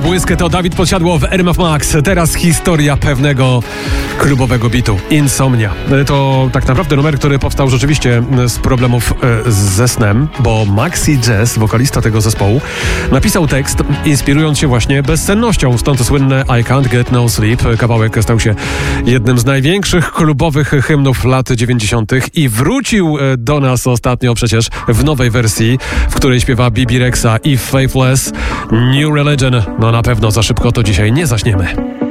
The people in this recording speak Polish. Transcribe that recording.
błysk to Dawid Podsiadło w RMF Max. Teraz historia pewnego klubowego bitu. Insomnia. To tak naprawdę numer, który powstał rzeczywiście z problemów ze snem, bo Maxi Jazz, wokalista tego zespołu, napisał tekst inspirując się właśnie bezsennością. Stąd słynne I Can't Get No Sleep. Kawałek stał się jednym z największych klubowych hymnów lat 90. i wrócił do nas ostatnio przecież w nowej wersji, w której śpiewa Bebe Rexha i Faithless. New Religion. No na pewno za szybko to dzisiaj nie zaśniemy.